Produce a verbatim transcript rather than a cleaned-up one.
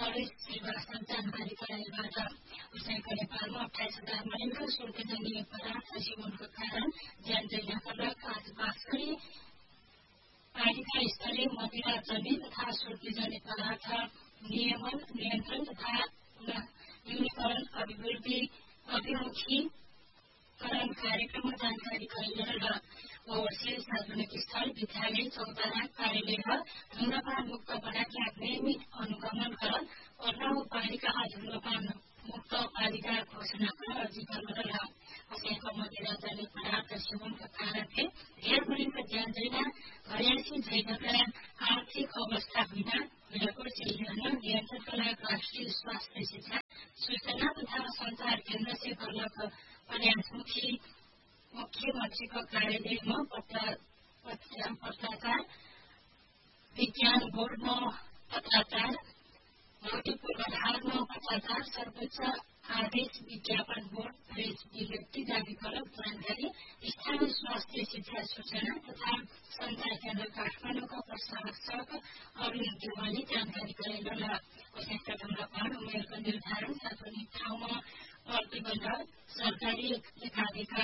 प्रवेश सेवा जानकारी गराएबाट उसैको नेपालमा अठाइस हजार महिला शुल्कजन्य पदार्थ सेवनको कारण ज्यान गएका आज बाँसगढी पालिका स्तरीय मदिरा जन्य तथा शुल्कजन्य पदार्थ नियमन नियन्त्रण तथा न्यूनीकरण अभिवृद्धि अभिमुखीकरण कार्यक्रममा जानकारी गराइयो र ओभरसिज सार्वजनिक स्थल विद्यालय चौतारा कार्यालय र धुम्रपान मुक्त बनाएका नियमित अनुगमन कर अर्नाउ पालिका धुम्रपान मुक्त पालिका घोषणा कर अर्जी गर्न असैको मदिरा जन्य पदार्थ सेवनका कारणले धेर बढीका ज्यान जैना घरेसी जैनका आर्थिक अवस्था बिना विलको सिर्जना नियन्त्रणका लागि राष्ट्रिय स्वास्थ्य शिक्षा सूचना तथा संचार केन्द्र से गर्लक प्रयासमुखी मुख्यमन्त्रीको कार्यालयमा पत्राचार विज्ञान बोर्डमा पत्राचार भौतिक पूर्वाधारमा पत्राचार सर्वोच्च आदेश विज्ञापन बोर्ड प्रेस विज्ञप्ति जारी कर जानकारी स्थानीय स्वास्थ्य शिक्षा सूचना तथा संचार केन्द्र काठमाडौँका प्रशासक अरुण देवालले जानकारी गराइरहन उसैका धुम्रपान उमेरको निर्धारण सार्वजनिक ठाउँमा प्रतिबन्ध सरकारी